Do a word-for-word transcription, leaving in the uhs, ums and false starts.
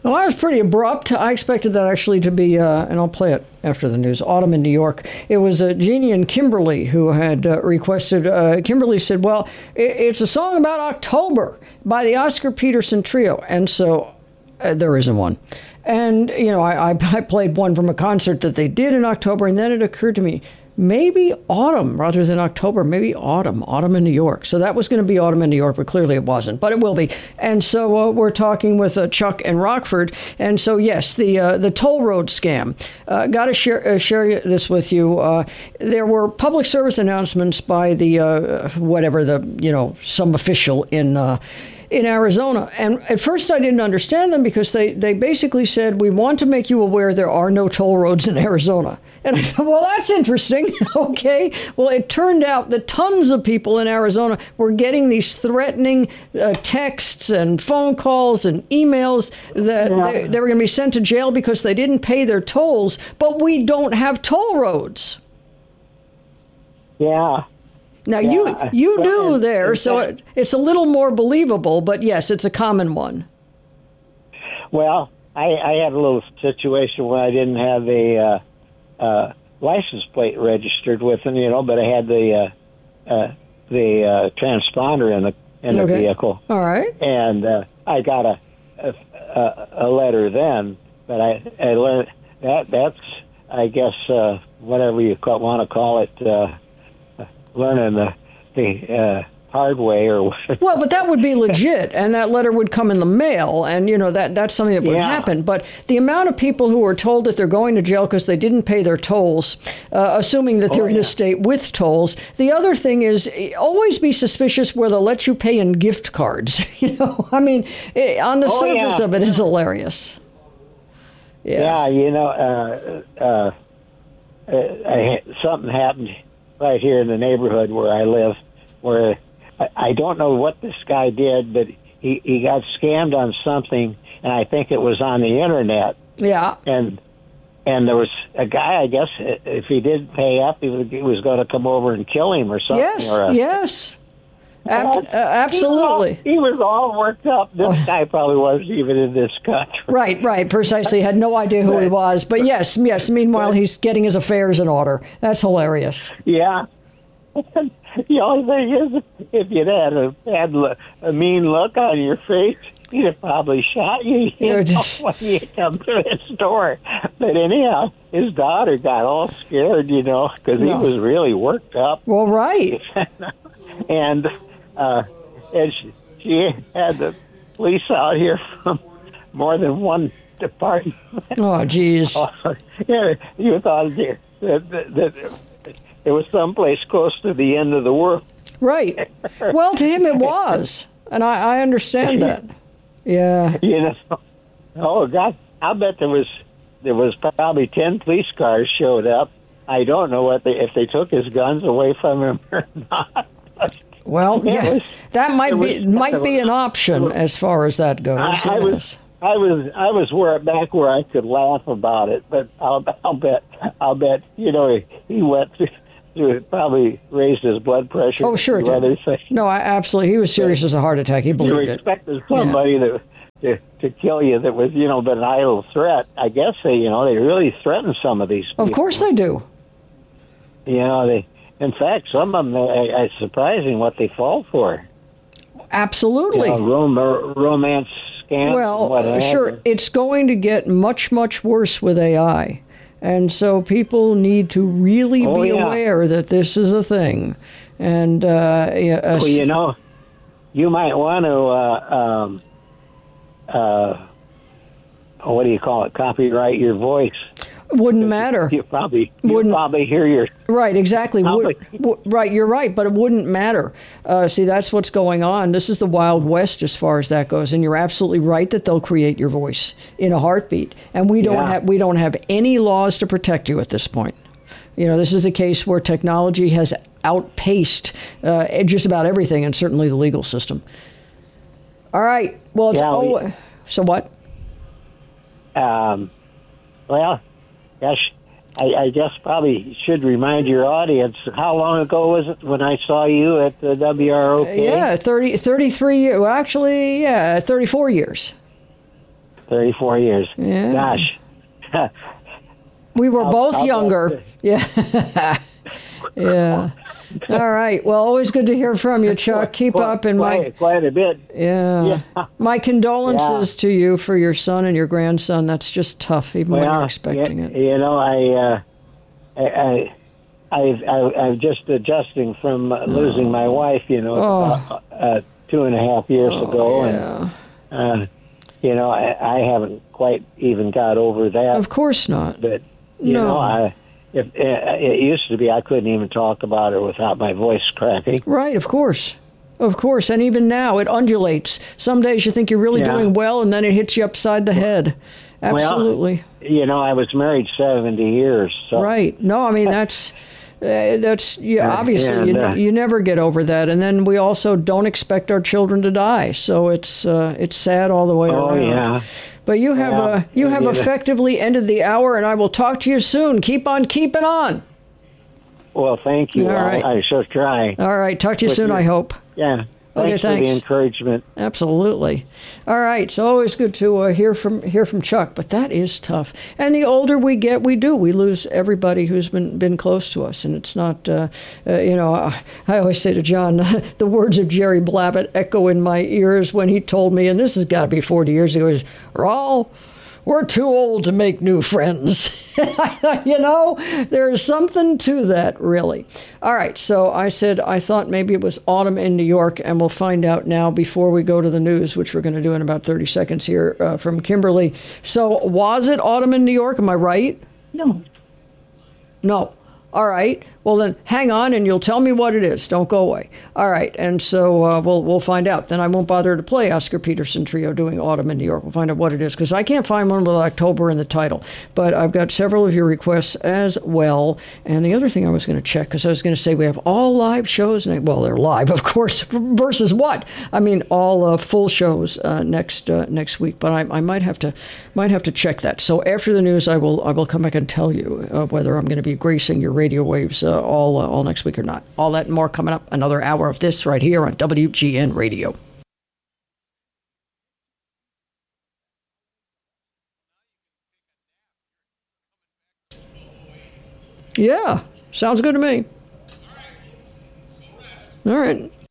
Well, that was pretty abrupt. I expected that actually to be, uh, and I'll play it after the news, Autumn in New York. It was uh, Jeannie and Kimberly who had uh, requested. Uh, Kimberly said, well, it, it's a song about October by the Oscar Peterson Trio. And so uh, there isn't one. And, you know, I, I, I played one from a concert that they did in October, and then it occurred to me, maybe autumn rather than October, maybe autumn, autumn in New York. So that was going to be autumn in New York, but clearly it wasn't, but it will be. And so uh, we're talking with uh, Chuck and Rockford. And so, yes, the uh, the toll road scam. Uh, Got to share uh, share this with you. Uh, there were public service announcements by the, uh, whatever, the, you know, some official in uh in Arizona. And at first I didn't understand them because they, they basically said, we want to make you aware there are no toll roads in Arizona. And I thought, well, that's interesting. Okay. Well, it turned out that tons of people in Arizona were getting these threatening uh, texts and phone calls and emails that yeah. they, they were going to be sent to jail because they didn't pay their tolls, but we don't have toll roads. Yeah. Now, yeah, you you do well, there, it's, so it, it's a little more believable, but yes, it's a common one. Well, I, I had a little situation where I didn't have a uh, uh, license plate registered with them, you know, but I had the uh, uh, the uh, transponder in the in the okay. vehicle. All right. And uh, I got a, a a letter then, but I, I learned that that's, I guess, uh, whatever you call, want to call it, uh, learning the the uh, hard way or whatever. Well, but that would be legit, and that letter would come in the mail, and you know that that's something that would yeah. happen. But the amount of people who are told that they're going to jail because they didn't pay their tolls, uh, assuming that they're oh, in yeah. a state with tolls. The other thing is always be suspicious where they'll let you pay in gift cards. You know, I mean, it, on the oh, surface yeah. of it is hilarious. Yeah, yeah you know, uh, uh, uh, I, something happened right here in the neighborhood where I live, where I, I don't know what this guy did, but he, he got scammed on something, and I think it was on the internet. Yeah. And and there was a guy, I guess, if he didn't pay up, he was, he was going to come over and kill him or something. Yes, or a, yes. Ab- uh, absolutely. He was, all, he was all worked up. This oh. guy probably wasn't even in this country. Right, right, precisely. Had no idea who right. he was. But yes, yes, meanwhile, right. he's getting his affairs in order. That's hilarious. Yeah. The only thing is, if you'd had a, had a mean look on your face, he'd have probably shot you, you know, just... when you come to his door. But anyhow, his daughter got all scared, you know, because no. he was really worked up. Well, right. and uh, and she, she had the police out here from more than one department. Oh, geez. Yeah, you thought that, that, that it was someplace close to the end of the world. Right. Well, to him it was, and I, I understand that. Yeah. You know. Oh God, I bet there was there was probably ten police cars showed up. I don't know what they if they took his guns away from him or not. Well, It yeah, was- that might it be was- might be an option as far as that goes. I, I yes. was I was I was where back where I could laugh about it, but I'll I'll bet I'll bet you know he, he went through, through probably raised his blood pressure. Oh, sure. and other things. No, I, absolutely. He was serious as a heart attack. He You believed it. expected somebody yeah. to, to to kill you that was you know but an idle threat. I guess they you know they really threaten some of these people. Of course they do. You know they. In fact, some of them are surprising what they fall for. Absolutely. You know, rom- romance scams. Well, whatever. sure. It's going to get much, much worse with A I. And so people need to really oh, be yeah. aware that this is a thing. And, uh, yeah, uh, well, you know, you might want to, uh, um, uh, what do you call it, copyright your voice. Wouldn't matter. You probably you wouldn't probably hear your right exactly. Would, w- right, you're right, but it wouldn't matter. Uh, see, that's what's going on. This is the Wild West as far as that goes, and you're absolutely right that they'll create your voice in a heartbeat, and we don't yeah. have we don't have any laws to protect you at this point. You know, this is a case where technology has outpaced uh, just about everything, and certainly the legal system. All right. Well, it's yeah, oh, we, so what? Um. Well. Yes, I, I guess probably should remind your audience, how long ago was it when I saw you at the W R O K? Uh, yeah, thirty, thirty-three years. Well, actually, yeah, thirty-four years. thirty-four years. Yeah. Gosh. We were How- both how younger. about Yeah. Yeah. All right. Well, always good to hear from you, Chuck. Keep Quite- up, and my quite, quite a bit. yeah, Yeah. my condolences to you for your son and your grandson. That's just tough, even when Well, you're expecting you, it. you know, I, uh, I, I, I've, I, I'm just adjusting from uh, losing my wife. You know, Oh. about, uh, two and a half years Oh, ago, yeah. and uh, you know, I, I haven't quite even got over that. Of course not. But you No. know, I. If, uh, it used to be I couldn't even talk about it without my voice cracking. Right, of course. Of course. And even now, it undulates. Some days you think you're really Yeah. doing well, and then it hits you upside the head. Absolutely. Well, you know, I was married seventy years. So. Right. No, I mean, that's. Uh, that's yeah. Uh, Obviously, and, you, uh, you never get over that, and then we also don't expect our children to die. So it's uh, it's sad all the way Oh, around. yeah. But you have Yeah. uh, you have Yeah. effectively ended the hour, and I will talk to you soon. Keep on keeping on. Well, thank you. All right. I, I sure try. All right. Talk to you With soon. your- I hope. Yeah. Okay, Thanks for thanks. the encouragement. Absolutely. All right. It's always good to uh, hear from hear from Chuck, but that is tough. And the older we get, we do. We lose everybody who's been, been close to us. And it's not, uh, uh, you know, I, I always say to John, the words of Jerry Blabbett echo in my ears when he told me, and this has got to be forty years ago, is, Raul, we're too old to make new friends. You know, there's something to that, really. All right, so I said I thought maybe it was autumn in New York, and we'll find out now before we go to the news, which we're going to do in about thirty seconds here uh, from Kimberly. So was it autumn in New York? Am I right? No. No. All right. Well, then hang on, and you'll tell me what it is. Don't go away. All right. And so uh, we'll we'll find out. Then I won't bother to play Oscar Peterson Trio doing Autumn in New York. We'll find out what it is, because I can't find one with October in the title. But I've got several of your requests as well. And the other thing I was going to check, because I was going to say we have all live shows. And I, well, they're live, of course, versus what? I mean, all uh, full shows uh, next uh, next week. But I, I might have to might have to check that. So after the news, I will I will come back and tell you uh, whether I'm going to be gracing your radio waves uh, all uh, all next week or not. All that and more coming up. Another hour of this right here on W G N Radio. Yeah, sounds good to me. All right.